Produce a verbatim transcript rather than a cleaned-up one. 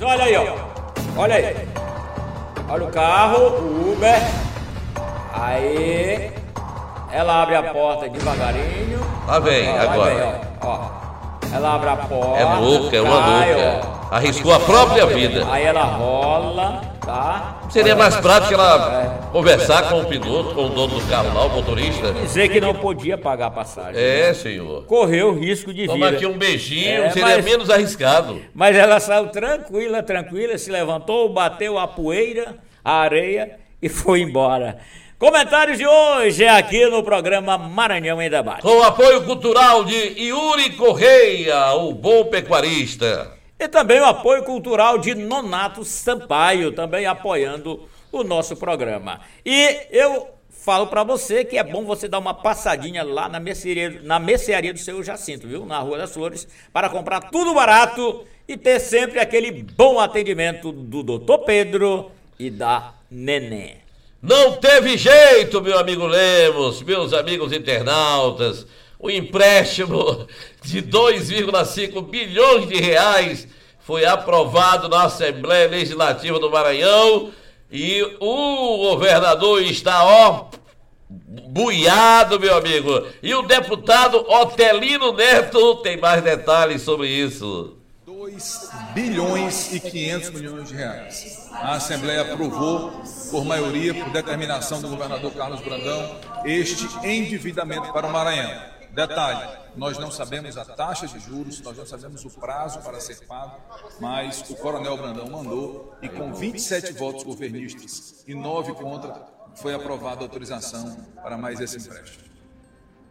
Olha aí, ó. Olha aí. Olha o carro, o Uber. Aí. Ela abre a porta devagarinho. Lá vem, ó, agora. Vem, ó, ó. Ela abre a porta. É louca, é uma cai, louca. Ó. Arriscou a própria vida. Aí ela rola, tá? Seria mais prático ela conversar com o piloto, com o dono do carro lá, o motorista. Dizer que não podia pagar a passagem. É, né? senhor. Correu risco de vida. Toma aqui um beijinho, É, seria mas- menos arriscado. Mas ela saiu tranquila, tranquila, se levantou, bateu a poeira, a areia e foi embora. Comentários de hoje é aqui no programa Maranhão em Debate. Com o apoio cultural de Yuri Correia, o bom pecuarista. E também o apoio cultural de Nonato Sampaio, também apoiando o nosso programa. E eu falo para você que é bom você dar uma passadinha lá na mercearia, na mercearia do seu Jacinto, viu? Na Rua das Flores, para comprar tudo barato e ter sempre aquele bom atendimento do doutor Pedro e da Nenê. Não teve jeito, meu amigo Lemos, meus amigos internautas. O empréstimo de dois vírgula cinco bilhões de reais foi aprovado na Assembleia Legislativa do Maranhão e o governador está, ó, buiado, meu amigo. E o deputado Otelino Neto tem mais detalhes sobre isso. dois bilhões e quinhentos milhões de reais. A Assembleia aprovou, por maioria, por determinação do governador Carlos Brandão, este endividamento para o Maranhão. Detalhe, nós não sabemos a taxa de juros, nós não sabemos o prazo para ser pago, mas o coronel Brandão mandou e com vinte e sete votos governistas e nove contra, foi aprovada a autorização para mais esse empréstimo.